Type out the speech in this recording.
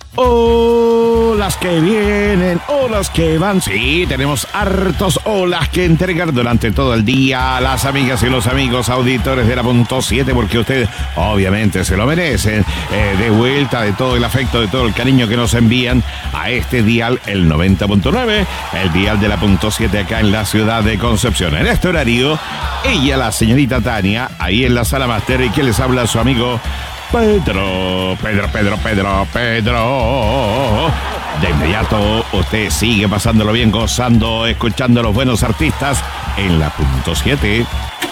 Olas que vienen, olas que van. Sí, tenemos hartos olas que entregar durante todo el día a las amigas y los amigos auditores de la Punto 7, porque ustedes obviamente se lo merecen. De vuelta de todo el afecto, de todo el cariño que nos envían a este dial, el 90.9, el dial de la Punto 7 acá en la ciudad de Concepción. En este horario, ella, la señorita Tania, ahí en la sala máster, y que les habla su amigo Pedro. De inmediato, usted sigue pasándolo bien, gozando, escuchando a los buenos artistas en la Punto 7.